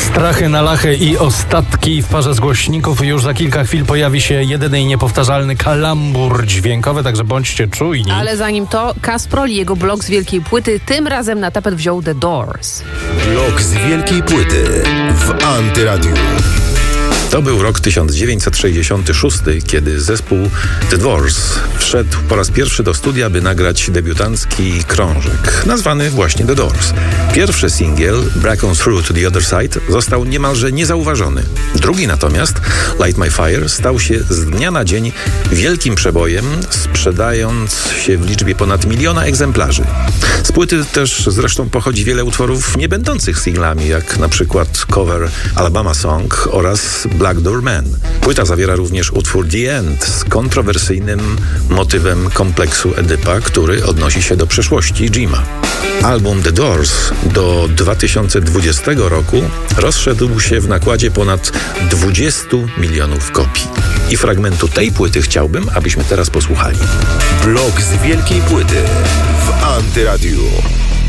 Strachy na lachę i ostatki w parze z głośników. Już za kilka chwil pojawi się jedyny i niepowtarzalny kalambur dźwiękowy, także bądźcie czujni. Ale zanim to, Kasprol i jego blok z wielkiej płyty tym razem na tapet wziął The Doors. Blok z wielkiej płyty w Antyradiu. To był rok 1966, kiedy zespół The Doors wszedł po raz pierwszy do studia, by nagrać debiutancki krążek, nazwany właśnie The Doors. Pierwszy singiel, Break On Through to the Other Side, został niemalże niezauważony. Drugi natomiast, Light My Fire, stał się z dnia na dzień wielkim przebojem, sprzedając się w liczbie ponad 1 miliona egzemplarzy. Z płyty też zresztą pochodzi wiele utworów nie będących singlami, jak na przykład cover Alabama Song oraz Black Door Man. Płyta zawiera również utwór The End z kontrowersyjnym motywem kompleksu Edypa, który odnosi się do przeszłości Jima. Album The Doors do 2020 roku rozszedł się w nakładzie ponad 20 milionów kopii. I fragmentu tej płyty chciałbym, abyśmy teraz posłuchali. Blok z wielkiej płyty w Antyradiu.